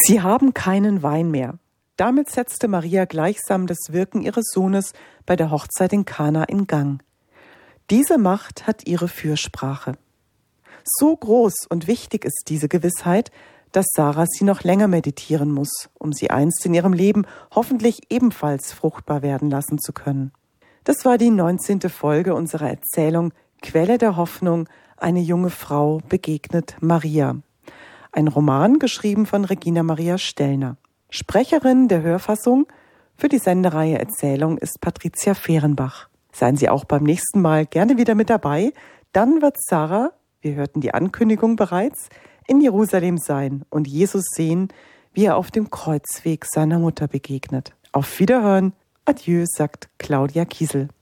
Sie haben keinen Wein mehr. Damit setzte Maria gleichsam das Wirken ihres Sohnes bei der Hochzeit in Kana in Gang. Diese Macht hat ihre Fürsprache. So groß und wichtig ist diese Gewissheit, dass Sarah sie noch länger meditieren muss, um sie einst in ihrem Leben hoffentlich ebenfalls fruchtbar werden lassen zu können. Das war die 19. Folge unserer Erzählung Quelle der Hoffnung, eine junge Frau begegnet Maria. Ein Roman geschrieben von Regina Maria Stellner. Sprecherin der Hörfassung für die Sendereihe Erzählung ist Patricia Fehrenbach. Seien Sie auch beim nächsten Mal gerne wieder mit dabei. Dann wird Sarah, wir hörten die Ankündigung bereits, in Jerusalem sein und Jesus sehen, wie er auf dem Kreuzweg seiner Mutter begegnet. Auf Wiederhören, adieu, sagt Claudia Kiesel.